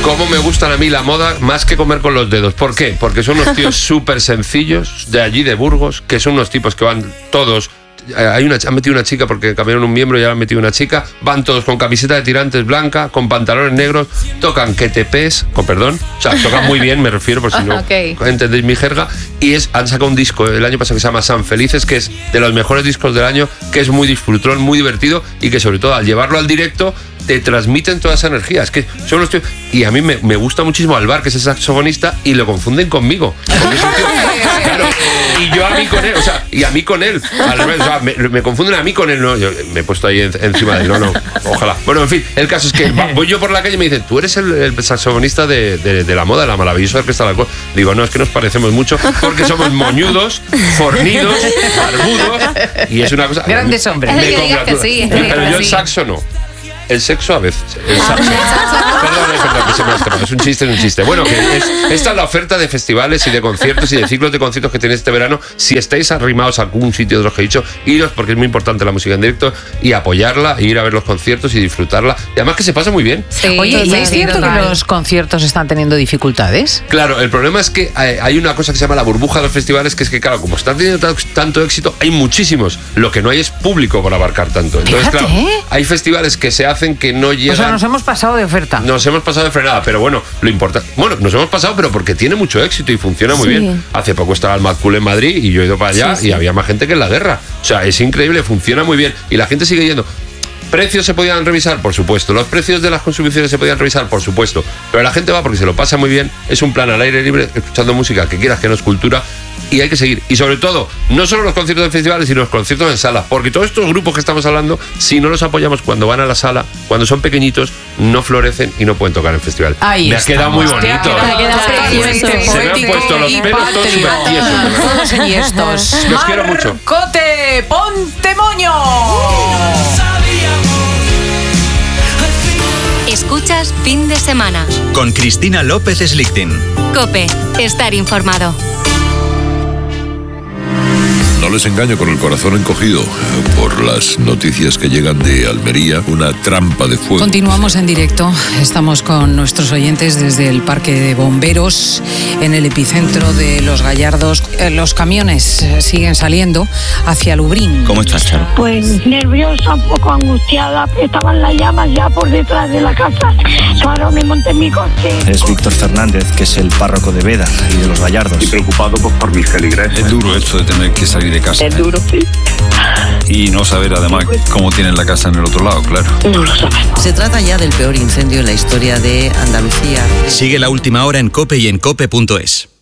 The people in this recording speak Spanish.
cómo me gustan a mí la moda más que comer con los dedos. ¿Por qué? Porque son unos tíos súper sencillos, de allí de Burgos, que son unos tipos que van todos... Han metido una chica porque cambiaron un miembro y ahora han metido una chica. Van todos con camiseta de tirantes blanca, con pantalones negros, tocan que te pes, con perdón, o sea, tocan muy bien, me refiero, por si no entendéis mi jerga. Y han sacado un disco el año pasado que se llama San Felices, que es de los mejores discos del año, que es muy disfrutón, muy divertido y que sobre todo al llevarlo al directo te transmiten toda esa energía. Es que son los tíos. Y a mí me gusta muchísimo Alvar, que es el saxofonista, y lo confunden conmigo. Porque es un tío, claro, y yo a mí con él, o sea, y a mí con él. Al revés, o sea, me confunden a mí con él. No, yo me he puesto ahí encima de él. No, ojalá. Bueno, en fin, el caso es que voy yo por la calle y me dicen, tú eres el saxofonista de la moda, de la maravillosa orquesta de alcohol. Digo, no, es que nos parecemos mucho porque somos moñudos, fornidos, barbudos, y es una cosa... Grandes hombres. Me congratula. Sí, pero yo el saxo no. El sexo a veces. El saxo. Perdón, que se me ha escapado. Es un chiste. Bueno, esta es la oferta de festivales y de conciertos y de ciclos de conciertos que tenéis este verano. Si estáis arrimados a algún sitio de los que he dicho, iros, porque es muy importante la música en directo, y apoyarla, e ir a ver los conciertos y disfrutarla. Y además que se pasa muy bien. Sí, oye, ¿y es cierto que los conciertos están teniendo dificultades? Claro, el problema es que hay una cosa que se llama la burbuja de los festivales, que es que, claro, como están teniendo tanto éxito, hay muchísimos. Lo que no hay es público para abarcar tanto. Entonces, claro, hay festivales que se hacen que no llegan. O sea, nos hemos pasado de oferta. Nos hemos pasado de frenada, pero bueno, lo importante... Bueno, nos hemos pasado, pero porque tiene mucho éxito y funciona muy bien. Hace poco estaba el Mad Cool en Madrid y yo he ido para allá y había más gente que en la guerra. O sea, es increíble, funciona muy bien y la gente sigue yendo. ¿Precios se podían revisar? Por supuesto. ¿Los precios de las consumiciones se podían revisar? Por supuesto. Pero la gente va porque se lo pasa muy bien. Es un plan al aire libre, escuchando música que quieras, que no es cultura. Y hay que seguir. Y sobre todo, no solo los conciertos de festivales, sino los conciertos en salas. Porque todos estos grupos que estamos hablando, si no los apoyamos cuando van a la sala, cuando son pequeñitos, no florecen y no pueden tocar en festival. Ahí me ha quedado muy bonito. Se me han puesto los pelos todos súper tiesos. Todos enhiestos. Los quiero mucho. ¡Cote! ¡Ponte moño! Escuchas Fin de Semana con Cristina López Slichting. COPE. Estar informado. No les engaño con el corazón encogido por las noticias que llegan de Almería, una trampa de fuego. Continuamos en directo, estamos con nuestros oyentes desde el Parque de Bomberos, en el epicentro de Los Gallardos. Los camiones siguen saliendo hacia Lubrín. ¿Cómo estás, Charo? Pues nerviosa, un poco angustiada, estaban las llamas ya por detrás de la casa. Claro, me monté en mi coche. Es Víctor Fernández, que es el párroco de Veda y de Los Gallardos. Y preocupado pues, por mi feligreses. Es duro esto de tener que salir de casa. Es duro, sí. Y no saber además cómo tienen la casa en el otro lado, claro. No lo sabemos. Se trata ya del peor incendio en la historia de Andalucía. Sigue La Última Hora en COPE y en COPE.es.